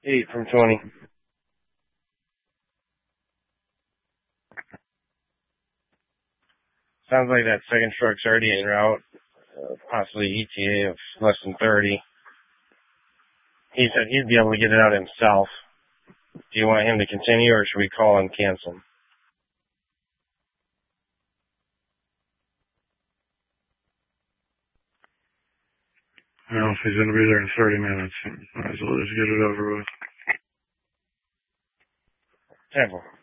8 from 20. Sounds like that second truck's already en route. Possibly ETA of less than 30. He said he'd be able to get it out himself. Do you want him to continue, or should we call and cancel? I don't know if he's going to be there in 30 minutes. Might as well just get it over with. Temple.